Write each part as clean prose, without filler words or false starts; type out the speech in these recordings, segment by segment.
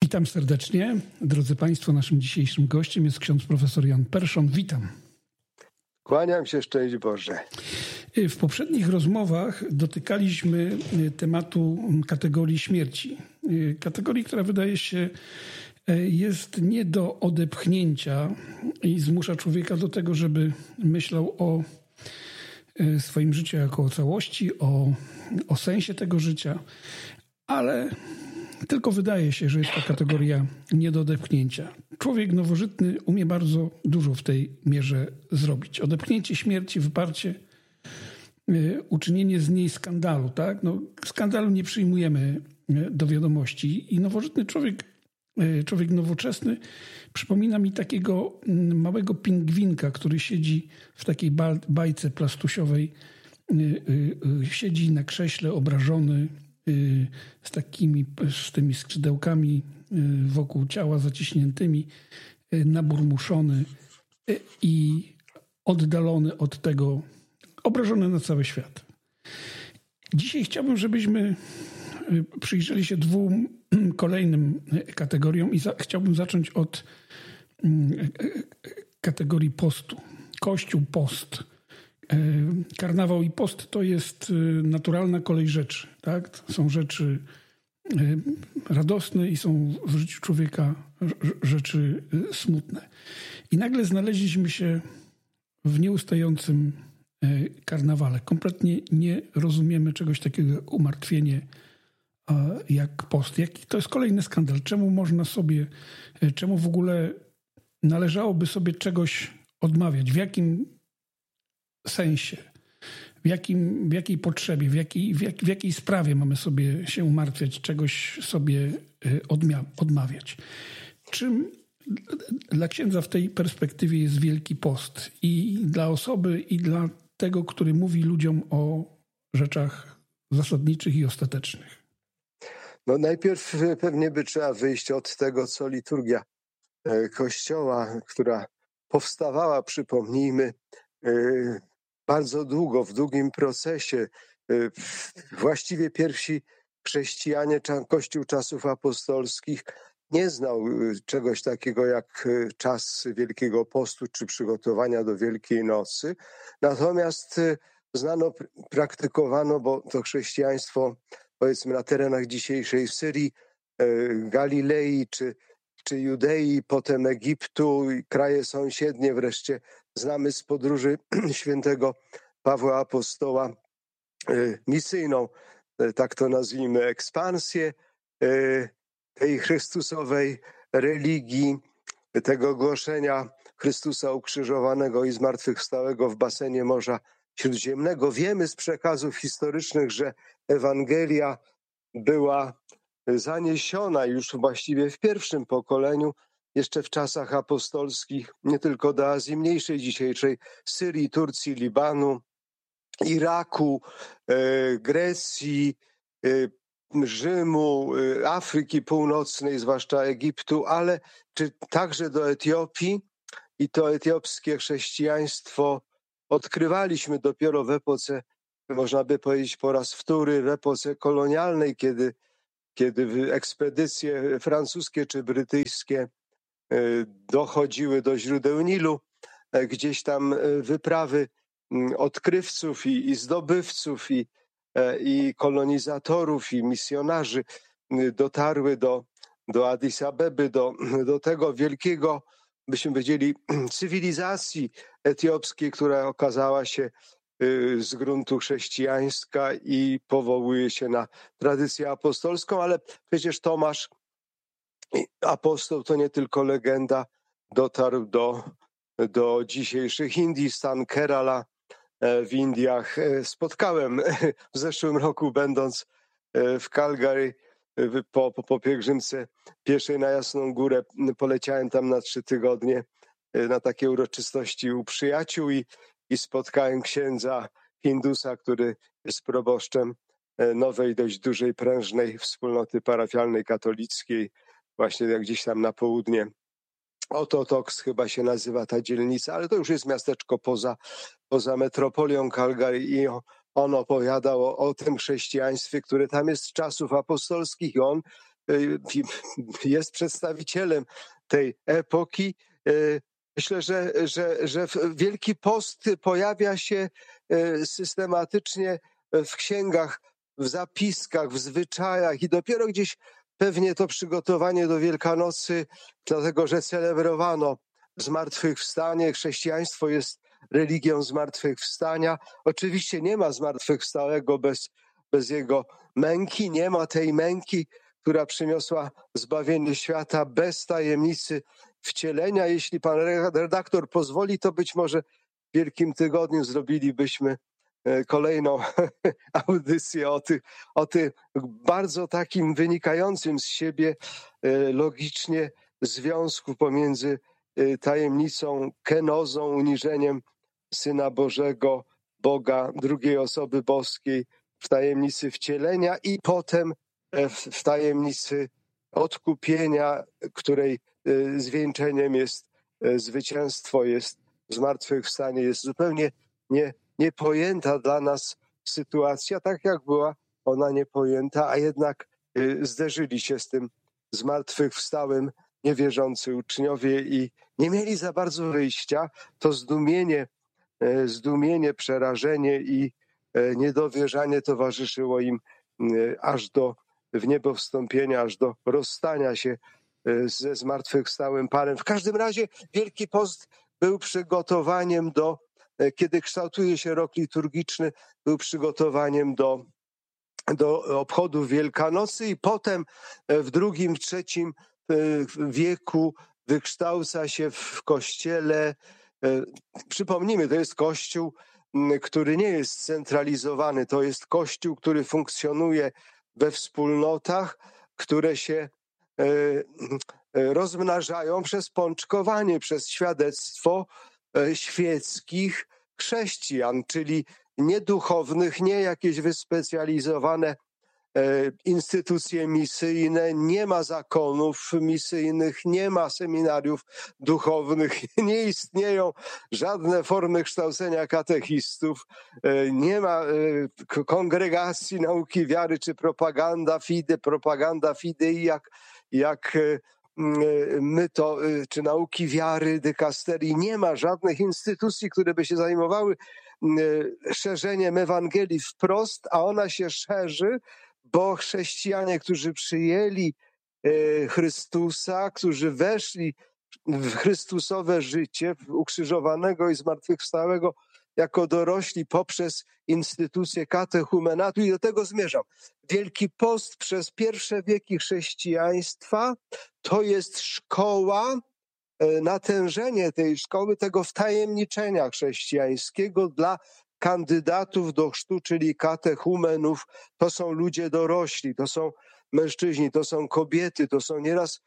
Witam serdecznie. Drodzy Państwo, naszym dzisiejszym gościem jest ksiądz profesor Jan Perszon. Witam. Kłaniam się, szczęść Boże. W poprzednich rozmowach dotykaliśmy tematu kategorii śmierci. Kategorii, która wydaje się jest nie do odepchnięcia i zmusza człowieka do tego, żeby myślał o swoim życiu jako o całości, o sensie tego życia, ale tylko wydaje się, że jest to kategoria nie do odepchnięcia. Człowiek nowożytny umie bardzo dużo w tej mierze zrobić. Odepchnięcie śmierci, wyparcie, uczynienie z niej skandalu. Tak? Skandalu nie przyjmujemy do wiadomości i nowożytny człowiek nowoczesny przypomina mi takiego małego pingwinka, który siedzi w takiej bajce plastusiowej, siedzi na krześle obrażony, z tymi skrzydełkami wokół ciała zaciśniętymi, naburmuszony i oddalony od tego, obrażony na cały świat. Dzisiaj chciałbym, żebyśmy przyjrzeli się dwóm kolejnym kategoriom i chciałbym zacząć od kategorii postu. Kościół, post. Karnawał i post to jest naturalna kolej rzeczy. Tak? Są rzeczy radosne i są w życiu człowieka rzeczy smutne. I nagle znaleźliśmy się w nieustającym karnawale. Kompletnie nie rozumiemy czegoś takiego jak umartwienie, jak post. To jest kolejny skandal. Czemu w ogóle należałoby sobie czegoś odmawiać? W jakim sensie? W jakiej potrzebie? W jakiej sprawie mamy sobie się umartwiać, czegoś sobie odmawiać? Czym dla księdza w tej perspektywie jest Wielki Post? I dla osoby, i dla tego, który mówi ludziom o rzeczach zasadniczych i ostatecznych. Najpierw pewnie by trzeba wyjść od tego, co liturgia Kościoła, która powstawała, przypomnijmy, bardzo długo, w długim procesie. Właściwie pierwsi chrześcijanie, Kościół czasów apostolskich nie znał czegoś takiego jak czas Wielkiego Postu czy przygotowania do Wielkiej Nocy. Natomiast praktykowano, bo to chrześcijaństwo, powiedzmy, na terenach dzisiejszej Syrii, Galilei czy Judei, potem Egiptu i kraje sąsiednie, wreszcie znamy z podróży świętego Pawła Apostoła misyjną, tak to nazwijmy, ekspansję tej chrystusowej religii, tego głoszenia Chrystusa ukrzyżowanego i zmartwychwstałego w basenie Morza Śródziemnego. Wiemy z przekazów historycznych, że Ewangelia była zaniesiona już właściwie w pierwszym pokoleniu, jeszcze w czasach apostolskich, nie tylko do Azji Mniejszej, dzisiejszej Syrii, Turcji, Libanu, Iraku, Grecji, Rzymu, Afryki Północnej, zwłaszcza Egiptu, ale czy także do Etiopii. I to etiopskie chrześcijaństwo odkrywaliśmy dopiero w epoce, można by powiedzieć po raz wtóry, w epoce kolonialnej, kiedy ekspedycje francuskie czy brytyjskie dochodziły do źródeł Nilu, gdzieś tam wyprawy odkrywców i zdobywców i kolonizatorów i misjonarzy dotarły do Addis Abeby, do tego wielkiego, byśmy powiedzieli, cywilizacji etiopskiej, która okazała się z gruntu chrześcijańska i powołuje się na tradycję apostolską, ale przecież Tomasz, apostoł, to nie tylko legenda, dotarł do dzisiejszych Indii, stan Kerala w Indiach. Spotkałem w zeszłym roku, będąc w Calgary, po pielgrzymce pieszej na Jasną Górę, poleciałem tam na 3 tygodnie na takie uroczystości u przyjaciół i spotkałem księdza Hindusa, który jest proboszczem nowej, dość dużej, prężnej wspólnoty parafialnej katolickiej, właśnie jak gdzieś tam na południe. Ototoks chyba się nazywa ta dzielnica, ale to już jest miasteczko poza metropolią Calgary i on opowiadał o tym chrześcijaństwie, które tam jest z czasów apostolskich i on jest przedstawicielem tej epoki. Myślę, że Wielki Post pojawia się systematycznie w księgach, w zapiskach, w zwyczajach i dopiero gdzieś pewnie to przygotowanie do Wielkanocy, dlatego że celebrowano zmartwychwstanie. Chrześcijaństwo jest religią zmartwychwstania. Oczywiście nie ma zmartwychwstałego bez jego męki, nie ma tej męki, która przyniosła zbawienie świata, bez tajemnicy wcielenia. Jeśli pan redaktor pozwoli, to być może w Wielkim Tygodniu zrobilibyśmy kolejną audycję o tym bardzo takim wynikającym z siebie logicznie związku pomiędzy tajemnicą, kenozą, uniżeniem Syna Bożego, Boga, drugiej osoby boskiej w tajemnicy wcielenia i potem w tajemnicy odkupienia, której zwieńczeniem jest zwycięstwo, jest zmartwychwstanie, jest zupełnie niepojęta dla nas sytuacja, tak jak była ona niepojęta, a jednak zderzyli się z tym zmartwychwstałym niewierzący uczniowie i nie mieli za bardzo wyjścia. To zdumienie, przerażenie i niedowierzanie towarzyszyło im aż do wniebowstąpienia, aż do rozstania się ze zmartwychwstałym Panem. W każdym razie Wielki Post był przygotowaniem kiedy kształtuje się rok liturgiczny, był przygotowaniem do obchodów Wielkanocy i potem w II, III wieku wykształca się w Kościele. Przypomnijmy, to jest Kościół, który nie jest scentralizowany, to jest Kościół, który funkcjonuje we wspólnotach, które się rozmnażają przez pączkowanie, przez świadectwo świeckich chrześcijan, czyli nie duchownych, nie jakieś wyspecjalizowane instytucje misyjne, nie ma zakonów misyjnych, nie ma seminariów duchownych, nie istnieją żadne formy kształcenia katechistów, nie ma kongregacji nauki wiary czy propaganda fidei, jak my to, czy nauki wiary, dykasterii, nie ma żadnych instytucji, które by się zajmowały szerzeniem Ewangelii wprost, a ona się szerzy, bo chrześcijanie, którzy przyjęli Chrystusa, którzy weszli w Chrystusowe życie, ukrzyżowanego i zmartwychwstałego jako dorośli poprzez instytucję katechumenatu i do tego zmierzam. Wielki Post przez pierwsze wieki chrześcijaństwa to jest szkoła, natężenie tej szkoły, tego wtajemniczenia chrześcijańskiego dla kandydatów do chrztu, czyli katechumenów. To są ludzie dorośli, to są mężczyźni, to są kobiety, to są nieraz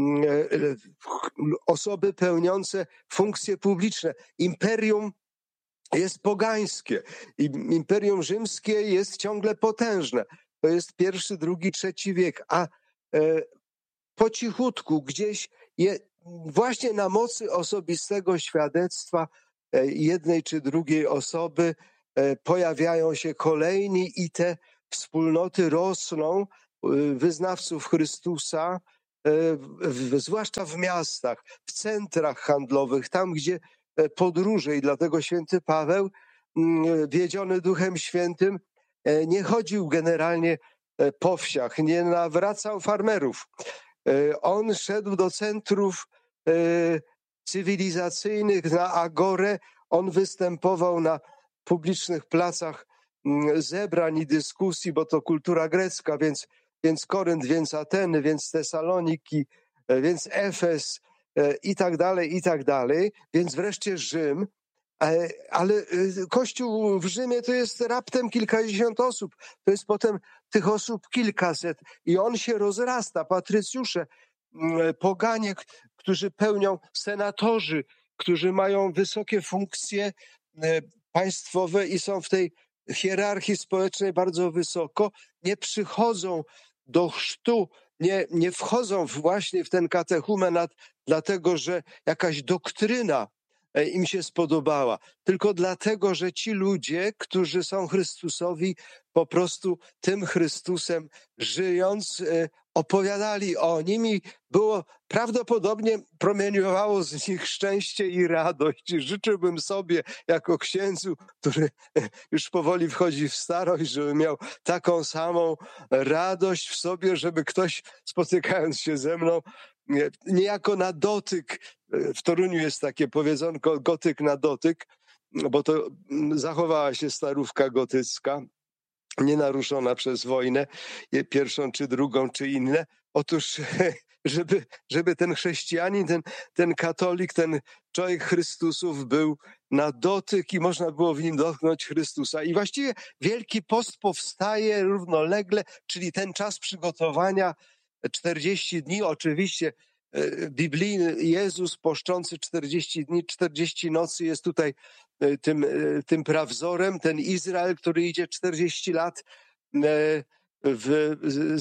osoby pełniące funkcje publiczne. Imperium jest pogańskie. Imperium rzymskie jest ciągle potężne. To jest I, II wiek, a po cichutku gdzieś właśnie na mocy osobistego świadectwa jednej czy drugiej osoby pojawiają się kolejni i te wspólnoty rosną, wyznawców Chrystusa, zwłaszcza w miastach, w centrach handlowych, tam gdzie podróże i dlatego święty Paweł, wiedziony Duchem Świętym, nie chodził generalnie po wsiach, nie nawracał farmerów. On szedł do centrów cywilizacyjnych, na agorę, on występował na publicznych placach zebrań i dyskusji, bo to kultura grecka, więc Korynt, więc Ateny, więc Tesaloniki, więc Efes i tak dalej, więc wreszcie Rzym, ale Kościół w Rzymie to jest raptem kilkadziesiąt osób, to jest potem tych osób kilkaset i on się rozrasta, patrycjusze, poganie, którzy pełnią, senatorzy, którzy mają wysokie funkcje państwowe i są w tej hierarchii społecznej bardzo wysoko, nie przychodzą do chrztu, nie wchodzą właśnie w ten katechumenat, dlatego że jakaś doktryna im się spodobała, tylko dlatego, że ci ludzie, którzy są Chrystusowi, po prostu tym Chrystusem żyjąc, opowiadali o nim i było prawdopodobnie promieniowało z nich szczęście i radość. I życzyłbym sobie jako księdzu, który już powoli wchodzi w starość, żeby miał taką samą radość w sobie, żeby ktoś spotykając się ze mną niejako na dotyk, w Toruniu jest takie powiedzonko gotyk na dotyk, bo to zachowała się starówka gotycka, nienaruszona przez wojnę, pierwszą czy drugą, czy inne. Otóż, żeby ten chrześcijanin, ten katolik, ten człowiek Chrystusów był na dotyk i można było w nim dotknąć Chrystusa. I właściwie Wielki Post powstaje równolegle, czyli ten czas przygotowania 40 dni, oczywiście biblijny Jezus poszczący 40 dni, 40 nocy jest tutaj tym prawzorem, ten Izrael, który idzie 40 lat